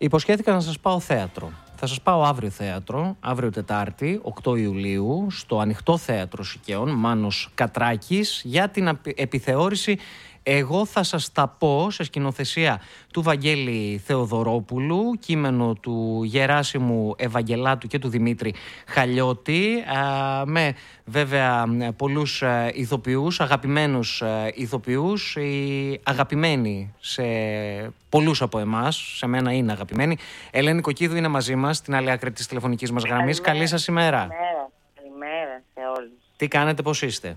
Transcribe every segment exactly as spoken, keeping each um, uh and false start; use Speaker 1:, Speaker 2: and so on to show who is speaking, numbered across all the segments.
Speaker 1: Υποσχέθηκα να σας πάω θέατρο. Θα σας πάω αύριο θέατρο, αύριο Τετάρτη, οκτώ Ιουλίου, στο Ανοιχτό Θέατρο Σικαιών, Μάνος Κατράκης, για την επιθεώρηση «Εγώ θα σας τα πω», σε σκηνοθεσία του Βαγγέλη Θεοδωρόπουλου, κείμενο του Γεράσιμου Ευαγγελάτου και του Δημήτρη Χαλιώτη, με βέβαια πολλούς ηθοποιούς, αγαπημένους ηθοποιούς, οι αγαπημένοι σε πολλούς από εμάς, σε μένα είναι αγαπημένοι. Ελένη Κοκκίδου είναι μαζί μας, στην άλλη άκρη της τηλεφωνικής μας γραμμής. Καλή σας ημέρα.
Speaker 2: Καλημέρα, καλημέρα σε όλους.
Speaker 1: Τι κάνετε, πώς είστε?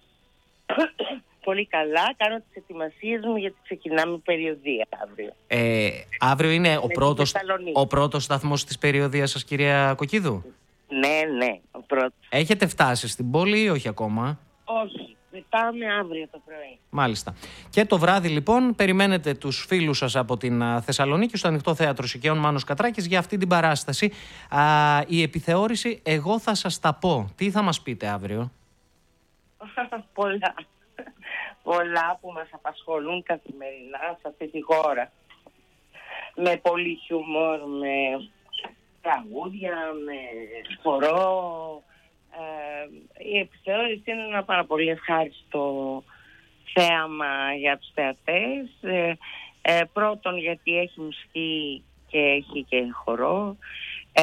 Speaker 2: Πολύ καλά, κάνω τις ετοιμασίες μου γιατί ξεκινάμε περιοδεία αύριο.
Speaker 1: Ε, αύριο είναι ο πρώτος, ο πρώτος σταθμός της περιοδείας σας, κυρία Κοκκίδου?
Speaker 2: Ναι, ναι, ο πρώτος.
Speaker 1: Έχετε φτάσει στην πόλη ή όχι ακόμα?
Speaker 2: Όχι, πετάμε αύριο το πρωί.
Speaker 1: Μάλιστα. Και το βράδυ λοιπόν περιμένετε τους φίλους σας από την Θεσσαλονίκη στο Ανοιχτό Θέατρο Σικαιών Μάνος Κατράκης για αυτή την παράσταση. Α, η επιθεώρηση «Εγώ θα σας τα πω». Τι θα μας πείτε αύριο?
Speaker 2: Πολλά. Πολλά που μας απασχολούν καθημερινά σε αυτή τη χώρα. Με πολύ χιούμορ, με τραγούδια, με χορό. Ε, η επιθεώρηση είναι ένα πάρα πολύ ευχάριστο θέαμα για τους θεατές. Ε, ε, πρώτον γιατί έχει μουσική και έχει και χορό. Ε,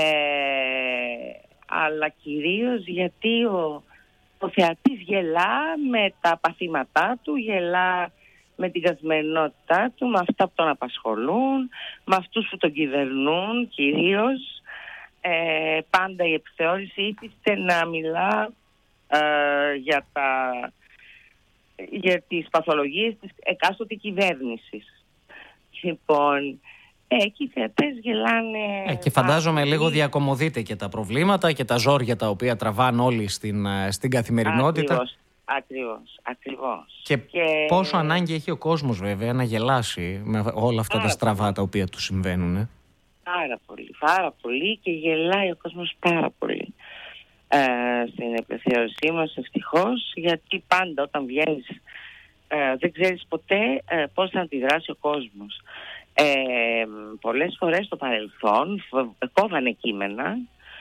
Speaker 2: αλλά κυρίως γιατί ο Ο θεατής γελά με τα παθήματά του, γελά με την καθημερινότητά του, με αυτά που τον απασχολούν, με αυτούς που τον κυβερνούν κυρίως. Ε, πάντα η επιθεώρηση ήθιστε να μιλά ε, για, τα, για τις παθολογίες της εκάστοτε κυβέρνησης. Λοιπόν, εκεί οι θεατές γελάνε.
Speaker 1: Ε, και φαντάζομαι πάρα λίγο διακομωδείτε και τα προβλήματα και τα ζόρια τα οποία τραβάνε όλοι στην, στην καθημερινότητα.
Speaker 2: Ακριβώς, ακριβώς, ακριβώς.
Speaker 1: Και, και πόσο ανάγκη έχει ο κόσμος βέβαια να γελάσει με όλα αυτά πάρα τα στραβά πολύ. Τα οποία του συμβαίνουν. Ε?
Speaker 2: Πάρα πολύ, πάρα πολύ, και γελάει ο κόσμος πάρα πολύ ε, στην επιθεώρησή μας, ευτυχώς, γιατί πάντα όταν βγαίνεις ε, δεν ξέρεις ποτέ ε, πώς θα αντιδράσει ο κόσμος. Ε, πολλές φορές στο παρελθόν κόβανε κείμενα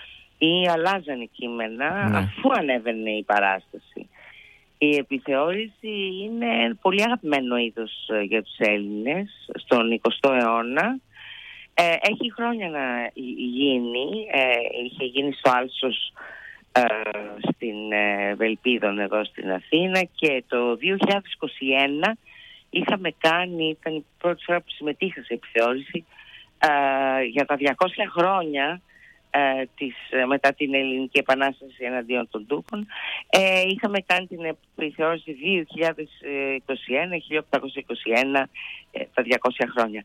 Speaker 2: ή αλλάζανε κείμενα, ναι, αφού ανέβαινε η παράσταση. Η επιθεώρηση είναι πολύ αγαπημένο είδος για τους Έλληνες στον εικοστό αιώνα. Ε, έχει χρόνια να γίνει. Ε, είχε γίνει στο Άλσος ε, στην ε, Βελπίδων εδώ στην Αθήνα, και το δύο χιλιάδες είκοσι ένα είχαμε κάνει, ήταν η πρώτη φορά που συμμετείχα σε επιθεώρηση ε, για τα διακόσια χρόνια ε, της, μετά την Ελληνική Επανάσταση εναντίον των Τούρκων. Ε, είχαμε κάνει την επιθεώρηση δύο χιλιάδες είκοσι ένα χίλια οκτακόσια είκοσι ένα, ε, τα διακόσια χρόνια.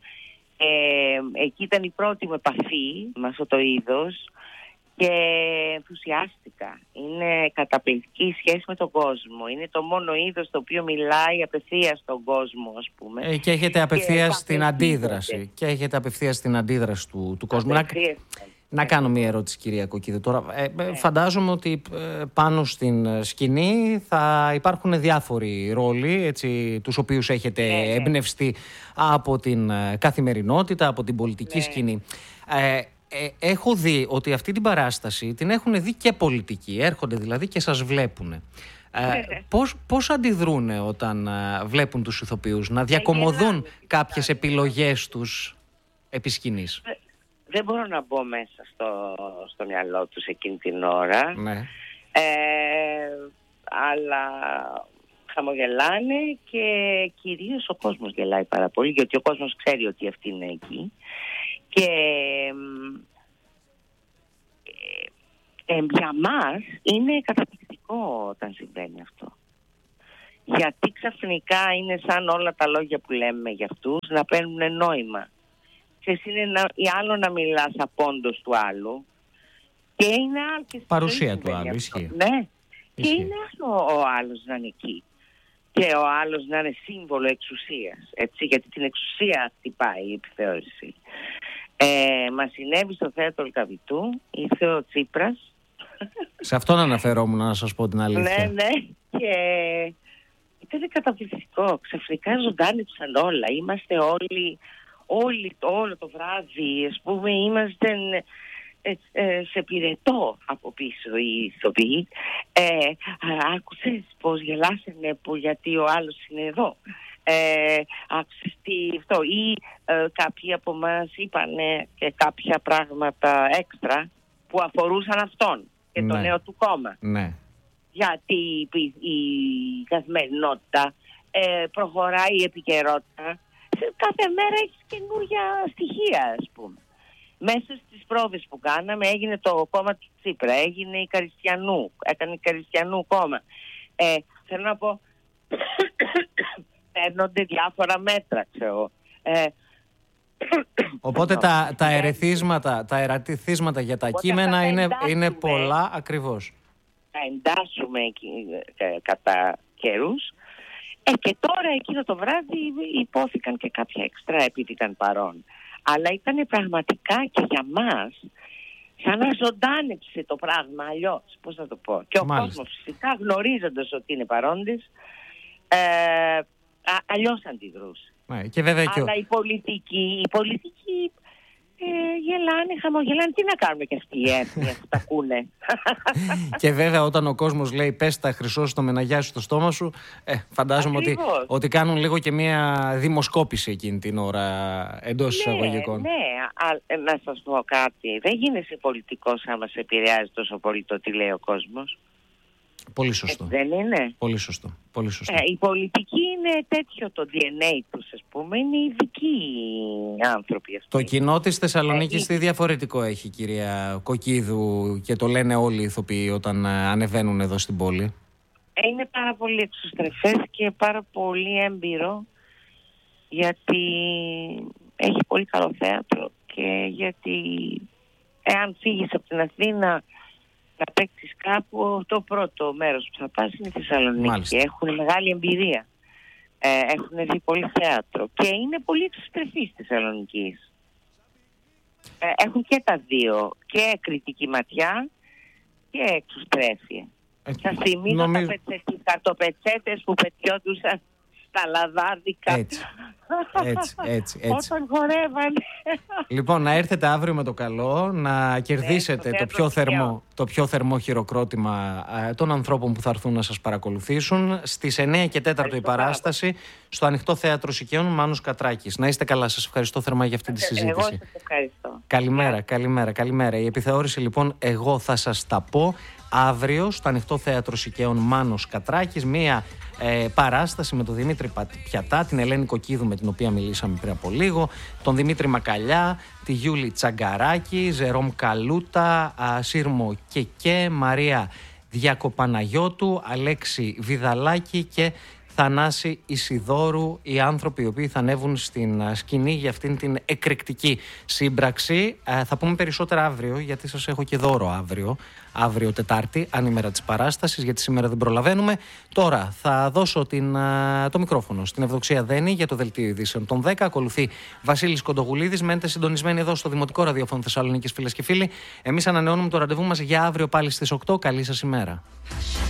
Speaker 2: Ε, εκεί ήταν η πρώτη μου επαφή με αυτό το είδος και ενθουσιάστηκα. Είναι καταπληκτική η σχέση με τον κόσμο. Είναι το μόνο είδος το οποίο μιλάει απευθείας στον κόσμο, ας πούμε.
Speaker 1: Ε, και έχετε απευθείας και στην αντίδραση. Και έχετε απευθείας στην αντίδραση του, του κόσμου. Να, να κάνω μία ερώτηση, κυρία Κοκκίδου. Τώρα, ε, ε, φαντάζομαι ότι ε, πάνω στην σκηνή θα υπάρχουν διάφοροι ρόλοι, έτσι, τους οποίους έχετε ναι, εμπνευστεί από την καθημερινότητα, από την πολιτική ναι. σκηνή. Ε, Ε, έχω δει ότι αυτή την παράσταση την έχουν δει και πολιτικοί, έρχονται δηλαδή και σας βλέπουν. Ε, πώς, πώς αντιδρούν όταν ε, βλέπουν τους ηθοποιούς να διακομωδούν ε, κάποιες επιλογές τους επί σκηνής?
Speaker 2: Δεν, δεν μπορώ να μπω μέσα στο, στο μυαλό τους εκείνη την ώρα,
Speaker 1: ναι.
Speaker 2: ε, αλλά χαμογελάνε και κυρίως ο κόσμος γελάει πάρα πολύ, γιατί ο κόσμος ξέρει ότι αυτή είναι εκεί. Και ε, ε, για μας είναι καταπληκτικό όταν συμβαίνει αυτό. Γιατί ξαφνικά είναι σαν όλα τα λόγια που λέμε για αυτούς να παίρνουν νόημα. Ξέρεις, είναι να, ή άλλο να μιλάς απόντος του άλλου, και είναι άλλο.
Speaker 1: Παρουσία του άλλου, ισχύει.
Speaker 2: Ναι,
Speaker 1: ισχύει.
Speaker 2: Και είναι άλλο ο άλλος να είναι εκεί. Και ο άλλος να είναι σύμβολο εξουσίας. Έτσι, γιατί την εξουσία χτυπάει η επιθεώρηση. Ε, μας συνέβη στο θέατρο Λυκαβητού, ήρθε ο Τσίπρας.
Speaker 1: Σε αυτόν αναφερόμουν, να σας πω την αλήθεια.
Speaker 2: Ναι, ναι, και ήταν καταπληκτικό. Ξαφνικά ζωντάνεψαν όλα. Είμαστε όλοι όλοι, όλο το βράδυ, ας πούμε, είμαστε ε, ε, σε πυρετό από πίσω οι ηθοποιοί. Ε, άκουσες πως γελάσανε που γιατί ο άλλος είναι εδώ. Ε, άκουσες τι αυτό. Ή ε, κάποιοι από εμάς είπανε και κάποια πράγματα έξτρα που αφορούσαν αυτόν και το
Speaker 1: ναι.
Speaker 2: νέο του κόμμα.
Speaker 1: Ναι.
Speaker 2: Γιατί η, η καθημερινότητα ε, προχωράει η επικαιρότητα. Κάθε μέρα έχεις καινούργια στοιχεία, ας πούμε. Μέσα στις πρόβες που κάναμε έγινε το κόμμα του Τσίπρα, έγινε η Καριστιανού, έκανε η Καριστιανού κόμμα. Ε, θέλω να πω, παίρνονται διάφορα μέτρα, ξέρω. Ε,
Speaker 1: Οπότε τα, τα ερεθίσματα, τα ερατηθίσματα για τα
Speaker 2: Οπότε
Speaker 1: κείμενα είναι, είναι
Speaker 2: εντάσσουμε,
Speaker 1: πολλά ακριβώς.
Speaker 2: Θα εντάσσουμε ε, κατά καιρούς. Ε, και τώρα εκείνο το βράδυ υπόθηκαν και κάποια εξτρά επειδή ήταν παρόν. Αλλά ήταν πραγματικά και για μας σαν να ζωντάνεψε το πράγμα αλλιώς, πώς θα το πω. Και ο
Speaker 1: Μάλιστα.
Speaker 2: κόσμος φυσικά γνωρίζοντας ότι είναι παρόντες, ε, α, αλλιώς αντιδρούσε.
Speaker 1: Ναι, και βέβαια και
Speaker 2: Αλλά
Speaker 1: ο...
Speaker 2: η πολιτική, η πολιτική ε, γελάνε, χαμογελάνε. Τι να κάνουμε και αυτοί οι έθνοι που τα ακούνε.
Speaker 1: Και βέβαια όταν ο κόσμος λέει πες τα χρυσώσει το μεναγιάσει στο στόμα σου, ε, φαντάζομαι ότι, ότι κάνουν λίγο και μια δημοσκόπηση εκείνη την ώρα εντός εισαγωγικών.
Speaker 2: Ναι, ναι, να σας πω κάτι. Δεν γίνεσαι πολιτικός άμα σε επηρεάζει τόσο πολύ το τι λέει ο κόσμος.
Speaker 1: Πολύ σωστό.
Speaker 2: Ε, δεν είναι.
Speaker 1: Πολύ σωστό. Πολύ σωστό.
Speaker 2: Ε, η πολιτική είναι τέτοιο το ντι εν έι τους, ας πούμε. Είναι ειδικοί άνθρωποι. Αυτοί.
Speaker 1: Το κοινό της Θεσσαλονίκης
Speaker 2: ε,
Speaker 1: τι διαφορετικό έχει, κυρία Κοκκίδου, και το λένε όλοι οι ηθοποιοί όταν ανεβαίνουν εδώ στην πόλη?
Speaker 2: Ε, είναι πάρα πολύ εξωστρεφές και πάρα πολύ έμπειρο, γιατί έχει πολύ καλό θέατρο και γιατί εάν φύγεις από την Αθήνα να παίξεις κάπου, το πρώτο μέρος που θα πας είναι η Θεσσαλονίκη. Έχουν μεγάλη εμπειρία. Ε, έχουν δει πολύ θέατρο και είναι πολύ εξωστρεφείς της Θεσσαλονικής. Ε, έχουν και τα δύο, και κριτική ματιά και εξωστρέφεια. Ε, θα θυμίζω νομίζω... τα καρτοπετσέτες που πετιόντουσαν στα λαδάδικα.
Speaker 1: Έτσι. Έτσι, έτσι, έτσι.
Speaker 2: Όταν χορεύανε.
Speaker 1: Λοιπόν, να έρθετε αύριο με το καλό, να κερδίσετε ναι, το, πιο θερμό, το πιο θερμό χειροκρότημα ε, των ανθρώπων που θα έρθουν να σας παρακολουθήσουν. Στις εννιά και τέταρτο η παράσταση στο Ανοιχτό Θέατρο Σικαίων, Μάνος Κατράκης. Να είστε καλά, σας ευχαριστώ θερμά για αυτή τη συζήτηση.
Speaker 2: Εγώ σας ευχαριστώ.
Speaker 1: Καλημέρα, καλημέρα, καλημέρα. Η επιθεώρηση λοιπόν εγώ θα σας τα πω αύριο στο Ανοιχτό Θέατρο Σικαίων, Μάνος Κατράκης. Μία ε, παράσταση με τον Δημήτρη Πιατά, την Ελένη Κοκκίδου με την οποία μιλήσαμε πριν από λίγο, τον Δημήτρη Μακαλιά, τη Γιούλη Τσαγκαράκη, Ζερόμ Καλούτα, α, Σύρμο Κεκέ, Μαρία Διακοπαναγιώτου, Αλέξη Βιδαλάκη και Θανάση Ισιδόρου, οι άνθρωποι οι οποίοι θα ανέβουν στην σκηνή για αυτήν την εκρηκτική σύμπραξη. Ε, θα πούμε περισσότερα αύριο, γιατί σας έχω και δώρο αύριο, αύριο Τετάρτη, ανήμερα της παράστασης, γιατί σήμερα δεν προλαβαίνουμε. Τώρα θα δώσω την, το μικρόφωνο στην Ευδοξία Δένη για το Δελτίο Ειδήσεων των δέκα. Ακολουθεί Βασίλης Κοντογουλίδης. Μένετε συντονισμένοι εδώ στο Δημοτικό Ραδιόφωνο Θεσσαλονίκης, φίλες και φίλοι. Εμείς ανανεώνουμε το ραντεβού μας για αύριο πάλι στις οκτώ. Καλή σας ημέρα.